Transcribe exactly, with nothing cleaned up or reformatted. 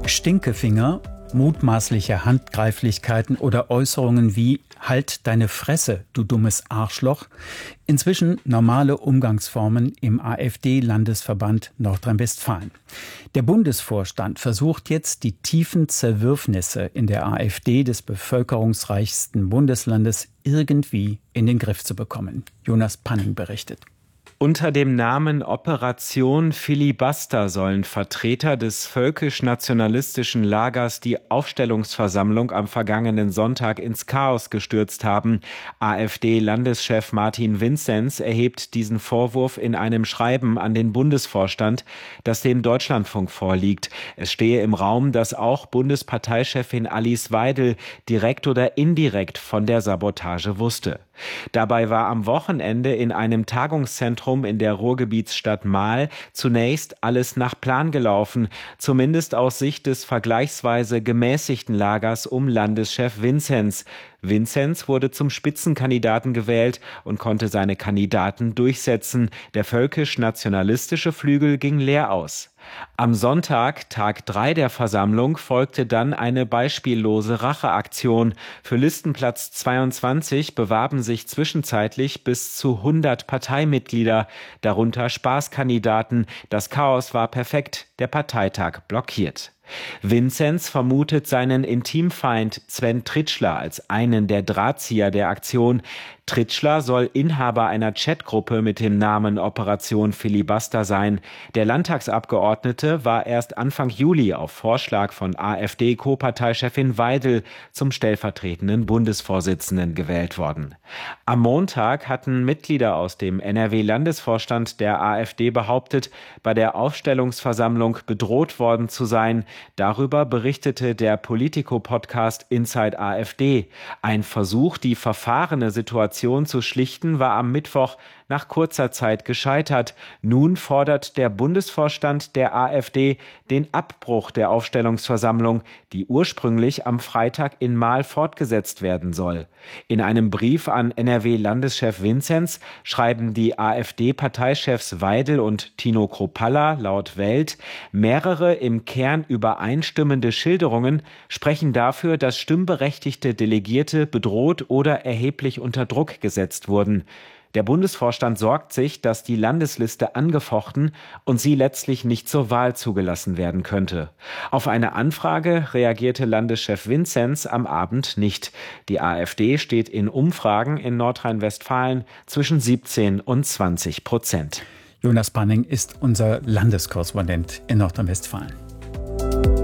Stinkefinger, mutmaßliche Handgreiflichkeiten oder Äußerungen wie »Halt deine Fresse, du dummes Arschloch«, inzwischen normale Umgangsformen im AfD-Landesverband Nordrhein-Westfalen. Der Bundesvorstand versucht jetzt, die tiefen Zerwürfnisse in der AfD des bevölkerungsreichsten Bundeslandes irgendwie in den Griff zu bekommen. Jonas Panning berichtet. Unter dem Namen Operation Filibuster sollen Vertreter des völkisch-nationalistischen Lagers die Aufstellungsversammlung am vergangenen Sonntag ins Chaos gestürzt haben. AfD-Landeschef Martin Vinzenz erhebt diesen Vorwurf in einem Schreiben an den Bundesvorstand, das dem Deutschlandfunk vorliegt. Es stehe im Raum, dass auch Bundesparteichefin Alice Weidel direkt oder indirekt von der Sabotage wusste. Dabei war am Wochenende in einem Tagungszentrum in der Ruhrgebietsstadt Marl zunächst alles nach Plan gelaufen, zumindest aus Sicht des vergleichsweise gemäßigten Lagers um Landeschef Vinzenz. Vinzenz wurde zum Spitzenkandidaten gewählt und konnte seine Kandidaten durchsetzen. Der völkisch-nationalistische Flügel ging leer aus. Am Sonntag, Tag drei der Versammlung, folgte dann eine beispiellose Racheaktion. Für Listenplatz zweiundzwanzig bewarben sich zwischenzeitlich bis zu hundert Parteimitglieder, darunter Spaßkandidaten. Das Chaos war perfekt, der Parteitag blockiert. Vinzenz vermutet seinen Intimfeind Sven Tritschler als einen der Drahtzieher der Aktion. Tritschler soll Inhaber einer Chatgruppe mit dem Namen Operation Filibuster sein. Der Landtagsabgeordnete war erst Anfang Juli auf Vorschlag von AfD-Co-Parteichefin Weidel zum stellvertretenden Bundesvorsitzenden gewählt worden. Am Montag hatten Mitglieder aus dem N R W-Landesvorstand der AfD behauptet, bei der Aufstellungsversammlung bedroht worden zu sein. Darüber berichtete der Politico-Podcast Inside AfD. Ein Versuch, die verfahrene Situation zu schlichten, war am Mittwoch nach kurzer Zeit gescheitert. Nun fordert der Bundesvorstand der AfD den Abbruch der Aufstellungsversammlung, die ursprünglich am Freitag in Marl fortgesetzt werden soll. In einem Brief an N R W-Landeschef Vinzenz schreiben die AfD-Parteichefs Weidel und Tino Kruppalla laut Welt, mehrere im Kern übereinstimmende Schilderungen sprechen dafür, dass stimmberechtigte Delegierte bedroht oder erheblich unter Druck gesetzt wurden. Der Bundesvorstand sorgt sich, dass die Landesliste angefochten und sie letztlich nicht zur Wahl zugelassen werden könnte. Auf eine Anfrage reagierte Landeschef Vinzenz am Abend nicht. Die AfD steht in Umfragen in Nordrhein-Westfalen zwischen siebzehn und zwanzig Prozent. Jonas Panning ist unser Landeskorrespondent in Nordrhein-Westfalen.